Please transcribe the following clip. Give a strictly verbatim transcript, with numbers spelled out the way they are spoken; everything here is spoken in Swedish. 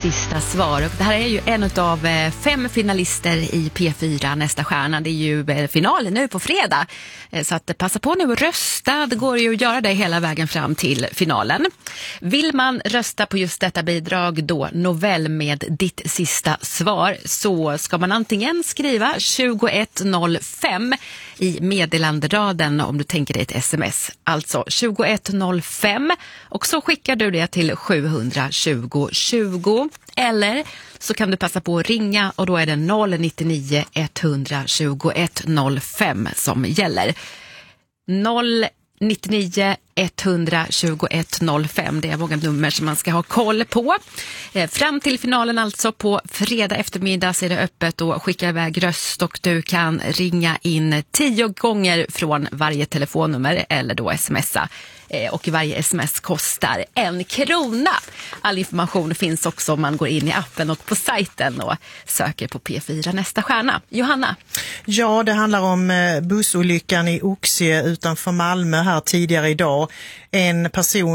sista svar. Och det här är ju en av fem finalister i P fyra Nästa stjärna. Det är ju finalen nu på fredag. Så att passa på nu och rösta. Det går ju att göra det hela vägen fram till finalen. Vill man rösta på just detta bidrag då, novell med ditt sista svar, så ska man antingen skriva tjugoett noll fem i meddelanderaden om du tänker dig ett sms. Alltså tjugoett noll fem, och så skickar du det till sjuhundratjugo tjugo. Eller så kan du passa på att ringa, och då är det noll nio nio ett ett noll fem som gäller. noll nio nio ett ett noll fem, det är många nummer som man ska ha koll på. Eh, fram till finalen alltså på fredag eftermiddag så är det öppet och skicka iväg röst, och du kan ringa in tio gånger från varje telefonnummer eller då smsa. Eh, och varje sms kostar en krona. All information finns också om man går in i appen och på sajten och söker på P fyra Nästa stjärna. Johanna? Ja, det handlar om bussolyckan i Oxie utanför Malmö här tidigare idag. En person